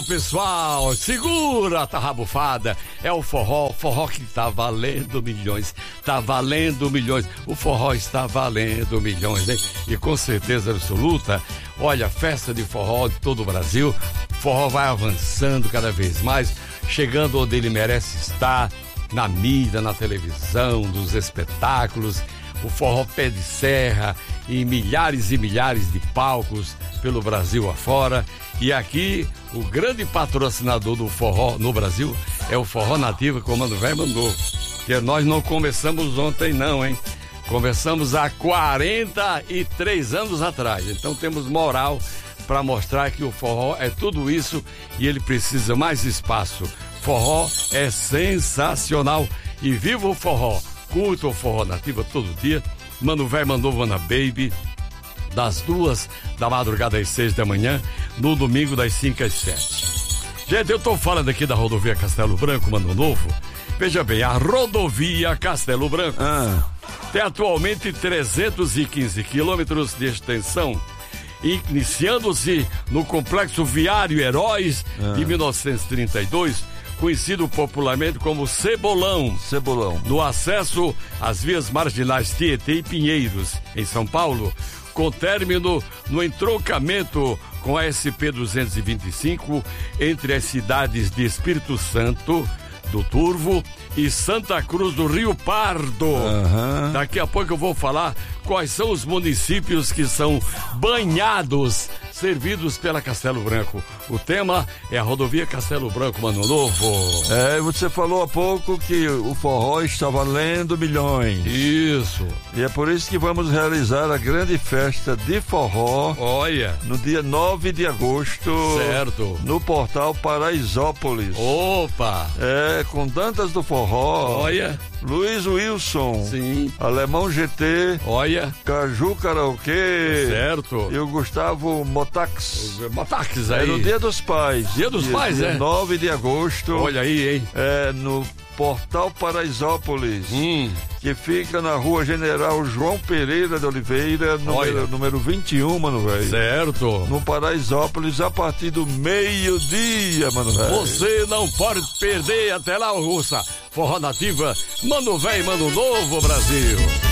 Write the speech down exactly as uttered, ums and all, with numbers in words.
pessoal, segura, tá rabufada. É o forró, forró que tá valendo milhões, tá valendo milhões. O forró está valendo milhões, hein? E com certeza absoluta, olha, festa de forró de todo o Brasil. O forró vai avançando cada vez mais, chegando onde ele merece estar, na mídia, na televisão, nos espetáculos. O forró pé de serra em milhares e milhares de palcos pelo Brasil afora. E aqui, o grande patrocinador do forró no Brasil é o Forró Nativa, como o velho mandou. Que nós não começamos ontem não, hein? Começamos há quarenta e três anos atrás. Então temos moral para mostrar que o forró é tudo isso e ele precisa mais espaço. Forró é sensacional. E viva o forró! Curta o Forró Nativa todo dia. Mano Véi mandou Vana Baby das duas da madrugada às seis da manhã, no domingo das cinco às sete. Gente, eu tô falando aqui da rodovia Castelo Branco, Mano Novo. Veja bem, a rodovia Castelo Branco ah. tem atualmente trezentos e quinze quilômetros de extensão, iniciando-se no Complexo Viário Heróis ah. de mil novecentos e trinta e dois, conhecido popularmente como Cebolão. Cebolão. No acesso às vias marginais Tietê e Pinheiros, em São Paulo, com término no entroncamento com a S P duzentos e vinte e cinco entre as cidades de Espírito Santo do Turvo e Santa Cruz do Rio Pardo. Uhum. Daqui a pouco eu vou falar quais são os municípios que são banhados, servidos pela Castelo Branco. O tema é a rodovia Castelo Branco, Mano Novo. É, você falou há pouco que o forró está valendo milhões. Isso. E é por isso que vamos realizar a grande festa de forró. Olha. No dia nove de agosto. Certo. No portal Paraisópolis. Opa. É, com dantas do forró. Olha. Luiz Wilson. Sim. Alemão G T. Olha. Caju Karaokê. Certo. E o Gustavo Motax. Motax aí. É no Dia dos Pais. Dia dos dia, Pais, dia é? nove de agosto. Olha aí, hein? É, no Portal Paraisópolis. Hum. Que fica na rua General João Pereira de Oliveira, número, número vinte e um, mano velho. Certo. No Paraisópolis, a partir do meio-dia, mano velho. Você não pode perder. Até lá, Russa. Forró Nativa, Mano Véi, Mano Novo, Brasil.